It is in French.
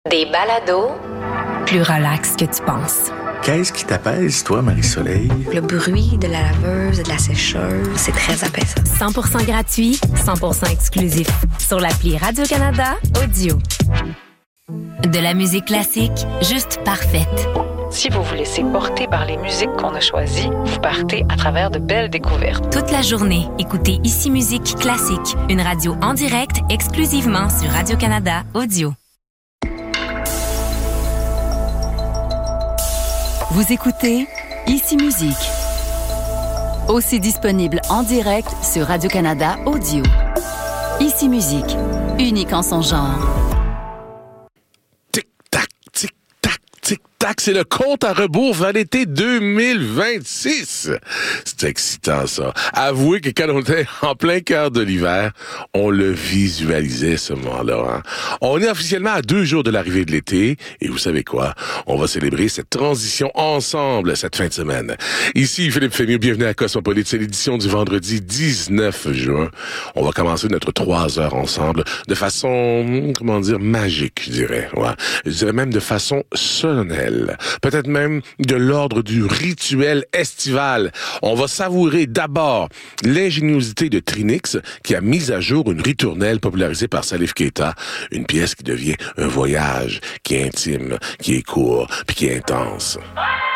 Des balados plus relax que tu penses. Qu'est-ce qui t'apaise, toi, Marie-Soleil? Le bruit de la laveuse et de la sécheuse, c'est très apaisant. 100% gratuit, 100% exclusif. Sur l'appli Radio-Canada Audio. De la musique classique, juste parfaite. Si vous vous laissez porter par les musiques qu'on a choisies, vous partez à travers de belles découvertes. Toute la journée, écoutez Ici Musique Classique, une radio en direct exclusivement sur Radio-Canada Audio. Vous écoutez Ici Musique, aussi disponible en direct sur Radio-Canada Audio. Ici Musique, unique en son genre. Tic-tac, tic-tac, tic-tac, c'est le compte à rebours vers l'été 2026. C'est excitant, ça. Avouez que quand on était en plein cœur de l'hiver, on le visualisait, ce moment-là. Hein? On est officiellement à 2 jours de l'arrivée de l'été, et vous savez quoi? On va célébrer cette transition ensemble cette fin de semaine. Ici, Philippe Fémieux, bienvenue à Cosmopolite. C'est l'édition du vendredi 19 juin. On va commencer notre 3 heures ensemble de façon, magique, je dirais. Ouais. Je dirais même de façon solennelle. Peut-être même de l'ordre du rituel estival. On va savourer d'abord l'ingéniosité de Trinix qui a mis à jour une ritournelle popularisée par Salif Keita, une pièce qui devient un voyage, qui est intime, qui est court, puis qui est intense.